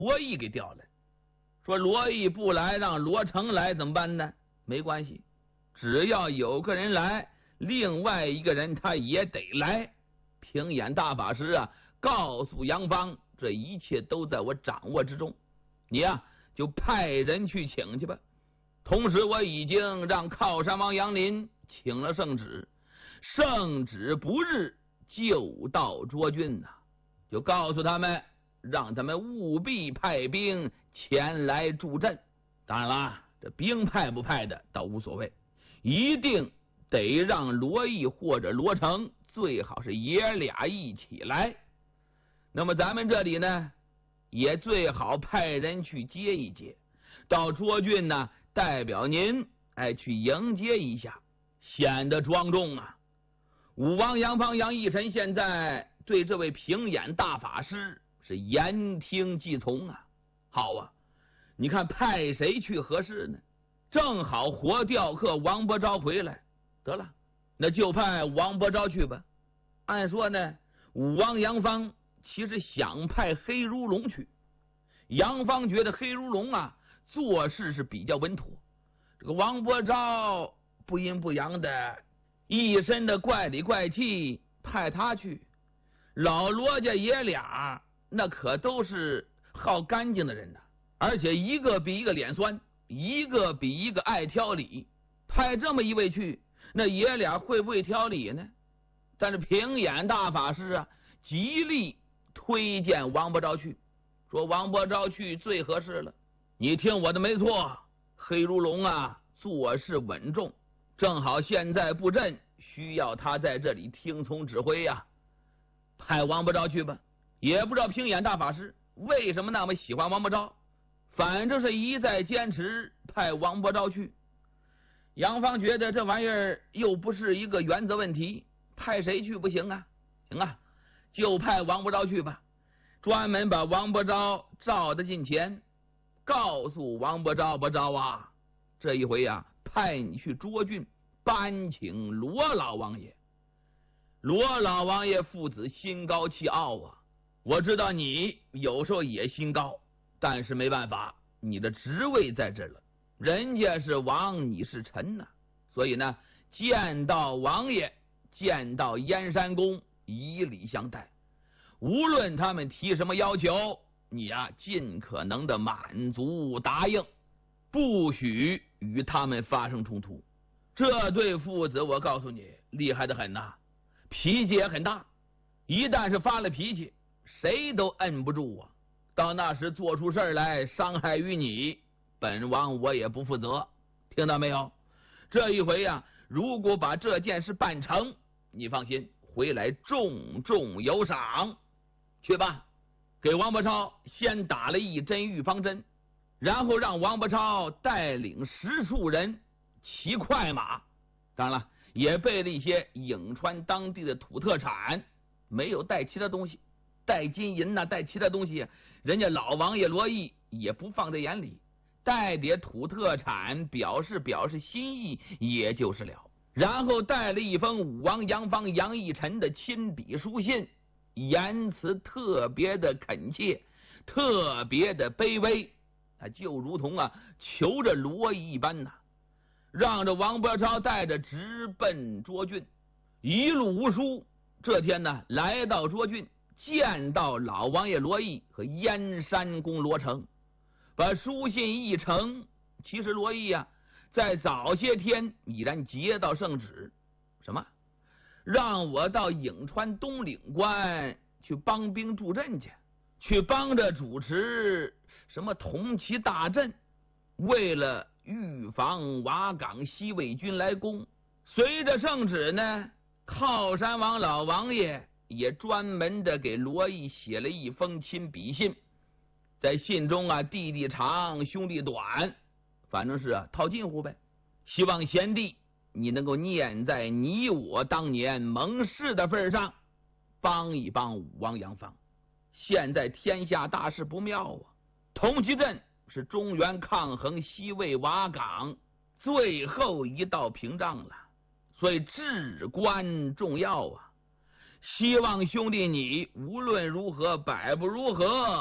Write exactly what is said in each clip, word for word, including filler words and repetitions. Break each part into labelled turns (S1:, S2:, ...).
S1: 罗毅给调来，说罗毅不来，让罗成来怎么办呢？没关系，只要有个人来，另外一个人他也得来。平眼大法师啊，告诉杨芳，这一切都在我掌握之中，你呀、啊、就派人去请去吧。同时我已经让靠山王杨林请了圣旨，圣旨不日就到涿郡呐、啊，就告诉他们，让他们务必派兵前来助阵。当然啦，这兵派不派的倒无所谓，一定得让罗毅或者罗成，最好是爷俩一起来。那么咱们这里呢，也最好派人去接一接，到涿郡呢，代表您哎去迎接一下，显得庄重啊。武王杨芳杨义臣现在对这位平眼大法师是言听计从啊。好啊，你看派谁去合适呢？正好活吊客王伯昭回来，得了，那就派王伯昭去吧。按说呢，武王杨芳其实想派黑如龙去，杨芳觉得黑如龙啊做事是比较稳妥，这个王伯昭不阴不阳的，一身的怪里怪气，派他去。老罗家爷俩那可都是好干净的人呐，而且一个比一个脸酸，一个比一个爱挑理，派这么一位去，那爷俩会不会挑理呢？但是平眼大法师啊极力推荐王伯昭去，说王伯昭去最合适了。你听我的没错，黑如龙啊做事稳重，正好现在布阵需要他在这里听从指挥呀、啊，派王伯昭去吧。也不知道平眼大法师为什么那么喜欢王伯昭，反正是一再坚持派王伯昭去。杨芳觉得这玩意儿又不是一个原则问题，派谁去不行啊？行啊，就派王伯昭去吧。专门把王伯昭召到近前，告诉王伯昭：伯昭啊，这一回啊，派你去涿郡搬请罗老王爷。罗老王爷父子心高气傲啊，我知道你有时候也心高，但是没办法，你的职位在这了，人家是王，你是臣呐、啊，所以呢，见到王爷，见到燕山公，以礼相待。无论他们提什么要求，你呀、啊、尽可能的满足答应，不许与他们发生冲突。这对父子我告诉你厉害的很呐、啊，脾气也很大，一旦是发了脾气，谁都摁不住啊。到那时做出事来伤害于你，本王我也不负责，听到没有？这一回呀、啊，如果把这件事办成，你放心，回来重重有赏。去吧，给王伯超先打了一针预防针，然后让王伯超带领十数人骑快马，当然了，也备了一些颍川当地的土特产，没有带其他东西，带金银呐、啊，带其他东西，人家老王爷罗毅也不放在眼里，带点土特产表示表示心意也就是了。然后带了一封武王杨芳杨义臣的亲笔书信，言辞特别的恳切，特别的卑微，他就如同啊求着罗毅一般呐、啊，让这王伯超带着直奔涿郡，一路无疏。这天呢，来到涿郡，见到老王爷罗毅和燕山公罗成，把书信一呈。其实罗毅啊，在早些天已然接到圣旨，什么？让我到颍川东岭关去帮兵助阵去，去帮着主持什么铜旗大阵，为了预防瓦岗西魏军来攻。随着圣旨呢，靠山王老王爷也专门的给罗毅写了一封亲笔信，在信中啊，弟弟长兄弟短，反正是啊套近乎呗，希望贤弟你能够念在你我当年盟誓的份上，帮一帮武王杨芳。现在天下大事不妙啊，铜旗阵是中原抗衡西魏瓦岗最后一道屏障了，所以至关重要啊。希望兄弟你无论如何，百不如何，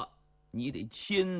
S1: 你得亲